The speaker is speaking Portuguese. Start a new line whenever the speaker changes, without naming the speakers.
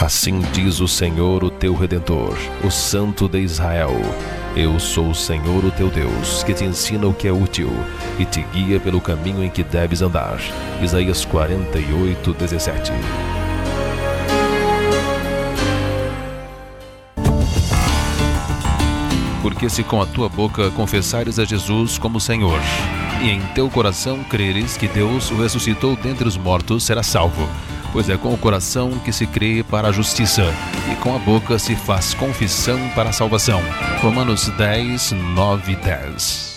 Assim diz o Senhor, o teu Redentor, o Santo de Israel: eu sou o Senhor, o teu Deus, que te ensina o que é útil e te guia pelo caminho em que deves andar. Isaías 48:17. Porque se com a tua boca confessares a Jesus como Senhor, e em teu coração creres que Deus o ressuscitou dentre os mortos, serás salvo. Pois é com o coração que se crê para a justiça, e com a boca se faz confissão para a salvação. Romanos 10:9 e 10.